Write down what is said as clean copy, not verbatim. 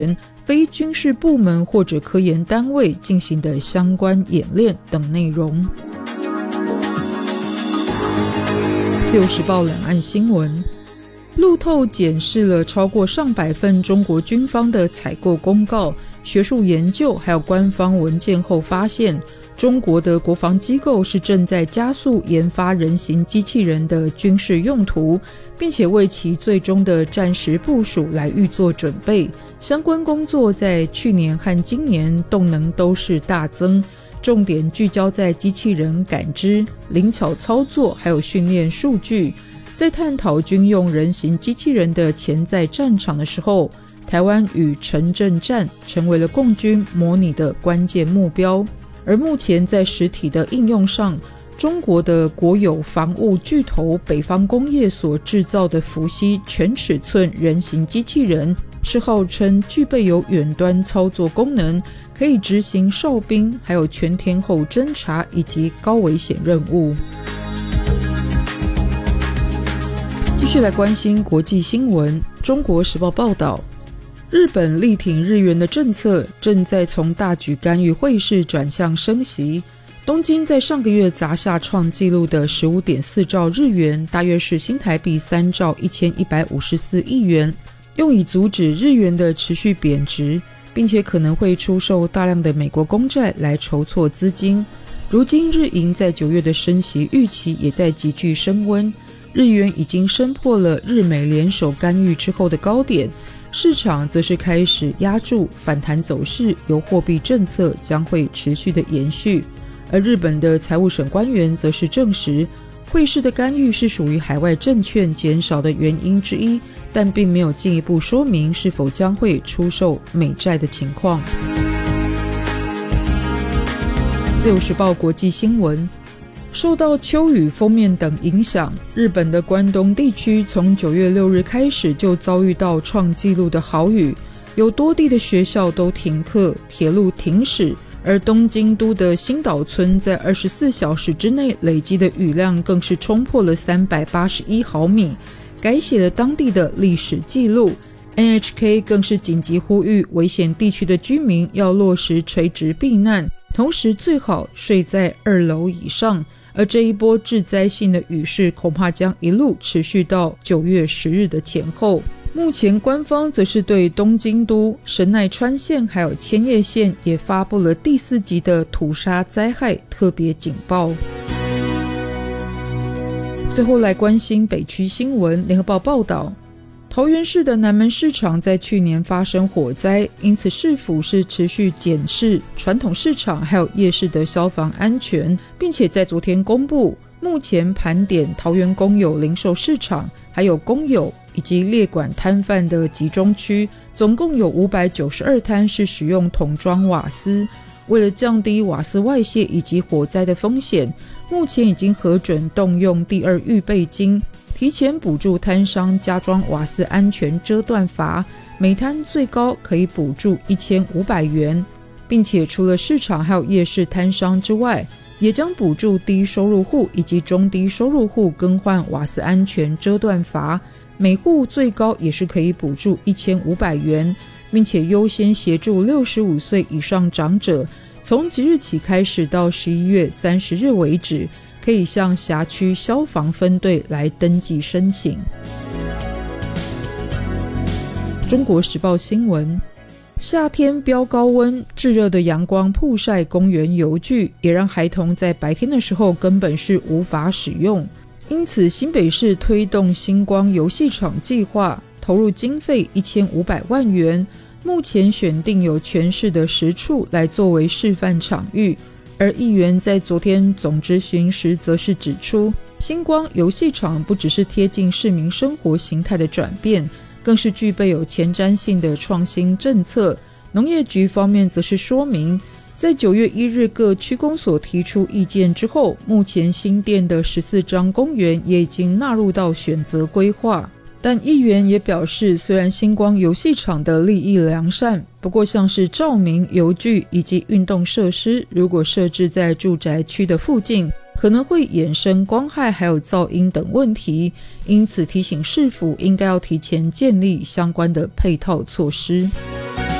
非军事部门或者科研单位进行的相关演练等内容。自由时报两岸新闻，路透检视了超过上百份中国军方的采购公告、学术研究还有官方文件后发现，中国的国防机构是正在加速研发人形机器人的军事用途，并且为其最终的战时部署来预做准备。相关工作在去年和今年动能都是大增，重点聚焦在机器人感知、灵巧操作还有训练数据。在探讨军用人形机器人的潜在战场的时候，台湾与城镇战成为了共军模拟的关键目标。而目前在实体的应用上，中国的国有防务巨头北方工业所制造的伏羲全尺寸人形机器人，是号称具备有远端操作功能，可以执行哨兵还有全天候侦察以及高危险任务。继续来关心国际新闻。中国时报报道，日本力挺日元的政策正在从大举干预汇市转向升息。东京在上个月砸下创纪录的 15.4 兆日元，大约是新台币3兆1154亿元，用以阻止日元的持续贬值，并且可能会出售大量的美国公债来筹措资金。如今日银在9月的升息预期也在急剧升温，日元已经升破了日美联手干预之后的高点，市场则是开始压住反弹走势，由货币政策将会持续的延续。而日本的财务省官员则是证实，汇市的干预是属于海外证券减少的原因之一，但并没有进一步说明是否将会出售美债的情况。自由时报国际新闻，受到秋雨、锋面等影响，日本的关东地区从9月6日开始就遭遇到创纪录的豪雨，有多地的学校都停课，铁路停驶，而东京都的新岛村在24小时之内累积的雨量更是冲破了381毫米，改写了当地的历史记录。NHK 更是紧急呼吁危险地区的居民要落实垂直避难，同时最好睡在2楼以上。而这一波致灾性的雨势恐怕将一路持续到9月10日的前后。目前官方则是对东京都、神奈川县还有千叶县也发布了第4级的土砂灾害特别警报。最后来关心北区新闻。联合报报道，桃园市的南门市场在去年发生火灾，因此市府是持续检视传统市场还有夜市的消防安全，并且在昨天公布，目前盘点桃园公有零售市场还有公有以及列管摊贩的集中区，总共有592摊是使用桶装瓦斯。为了降低瓦斯外泄以及火灾的风险，目前已经核准动用第2预备金，提前补助摊商加装瓦斯安全遮断阀，每摊最高可以补助1500元，并且除了市场还有夜市摊商之外，也将补助低收入户以及中低收入户更换瓦斯安全遮断阀，每户最高也是可以补助1500元，并且优先协助65岁以上长者，从即日起开始到11月30日为止，可以向辖区消防分队来登记申请。中国时报新闻，夏天飙高温，炙热的阳光曝晒公园游具，也让孩童在白天的时候根本是无法使用。因此新北市推动星光游戏场计划，投入经费1500万元，目前选定有全市的10处来作为示范场域。而议员在昨天总质询时则是指出，星光游戏场不只是贴近市民生活形态的转变，更是具备有前瞻性的创新政策。农业局方面则是说明，在9月1日各区公所提出意见之后，目前新店的14张公园也已经纳入到选择规划。但议员也表示，虽然星光游戏场的立意良善，不过像是照明、游具以及运动设施，如果设置在住宅区的附近，可能会衍生光害还有噪音等问题，因此提醒市府应该要提前建立相关的配套措施。